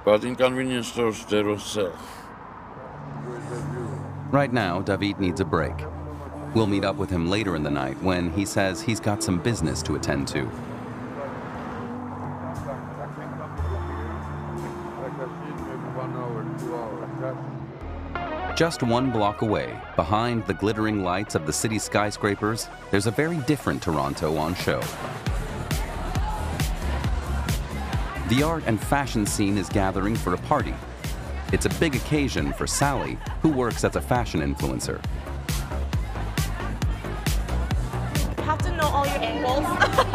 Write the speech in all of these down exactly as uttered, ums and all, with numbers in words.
But in convenience stores, they don't sell. Right now, David needs a break. We'll meet up with him later in the night when he says he's got some business to attend to. Just one block away, behind the glittering lights of the city's skyscrapers, there's a very different Toronto on show. The art and fashion scene is gathering for a party. It's a big occasion for Sally, who works as a fashion influencer. You have to know all your angles.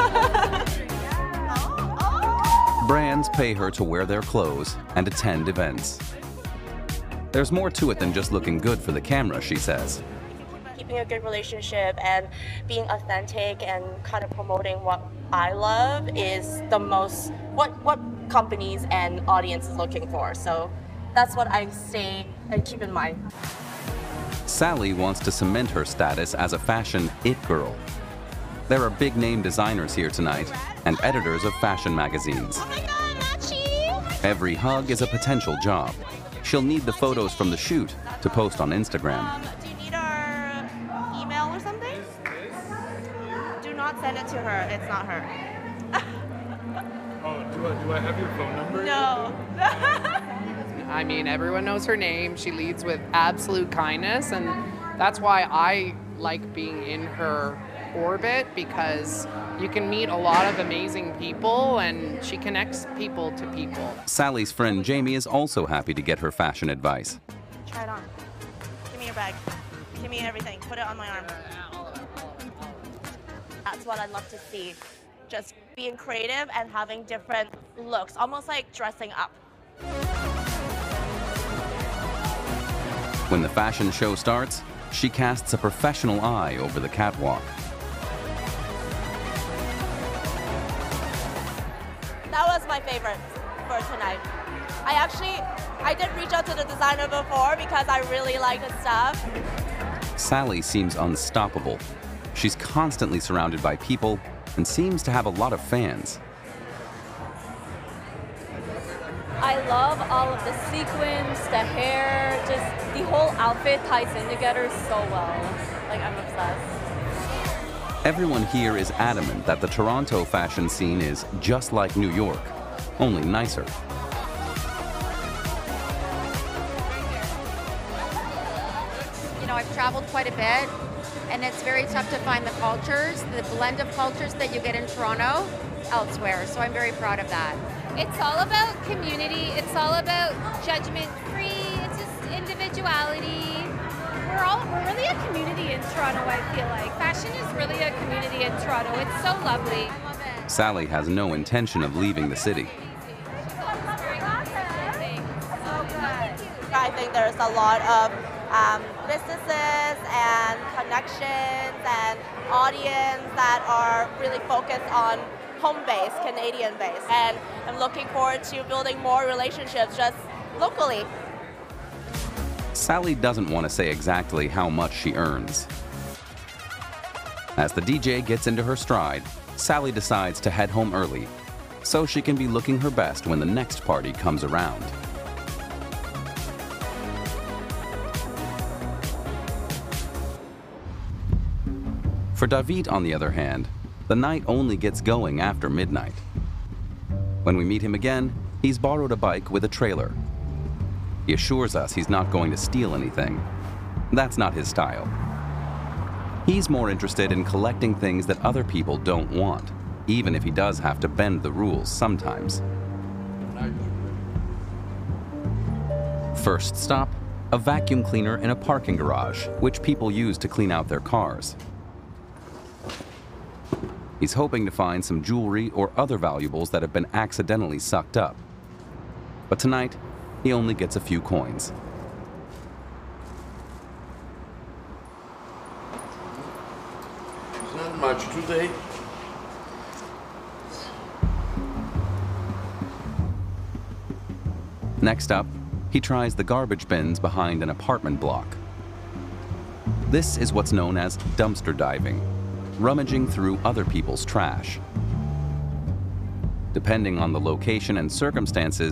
Brands pay her to wear their clothes and attend events. There's more to it than just looking good for the camera, she says. Keeping a good relationship and being authentic and kind of promoting what I love is the most, what, what companies and audience is looking for. So that's what I say and keep in mind. Sally wants to cement her status as a fashion it girl. There are big name designers here tonight and editors of fashion magazines. Oh my God, Machi! Every hug is a potential job. She'll need the photos from the shoot to post on Instagram. Um, do you need our email or something? Do not send it to her. It's not her. Oh, do I, do I have your phone number? No. I mean, everyone knows her name. She leads with absolute kindness, and that's why I like being in her orbit, because you can meet a lot of amazing people and she connects people to people. Sally's friend Jamie is also happy to get her fashion advice. Try it on. Give me your bag. Give me everything. Put it on my arm. That's what I'd love to see. Just being creative and having different looks, almost like dressing up. When the fashion show starts, she casts a professional eye over the catwalk. That was my favorite for tonight. I actually, I did reach out to the designer before because I really like his stuff. Sally seems unstoppable. She's constantly surrounded by people and seems to have a lot of fans. I love all of the sequins, the hair, just the whole outfit ties in together so well. Like, I'm obsessed. Everyone here is adamant that the Toronto fashion scene is just like New York, only nicer. You know, I've traveled quite a bit, and it's very tough to find the cultures, the blend of cultures that you get in Toronto elsewhere, so I'm very proud of that. It's all about community, it's all about judgment-free, it's just individuality. We're all, we're really a community in Toronto, I feel like. Fashion is really a community in Toronto. It's so lovely. I love it. Sally has no intention of leaving the city. I think there's a lot of um, businesses and connections and audience that are really focused on home-based, Canadian-based. And I'm looking forward to building more relationships just locally. Sally doesn't want to say exactly how much she earns. As the D J gets into her stride, Sally decides to head home early so she can be looking her best when the next party comes around. For David, on the other hand, the night only gets going after midnight. When we meet him again, he's borrowed a bike with a trailer. He assures us he's not going to steal anything. That's not his style. He's more interested in collecting things that other people don't want, even if he does have to bend the rules sometimes. First stop, a vacuum cleaner in a parking garage, which people use to clean out their cars. He's hoping to find some jewelry or other valuables that have been accidentally sucked up. But tonight, he only gets a few coins. It's not much today. Next up, he tries the garbage bins behind an apartment block. This is what's known as dumpster diving, rummaging through other people's trash. Depending on the location and circumstances,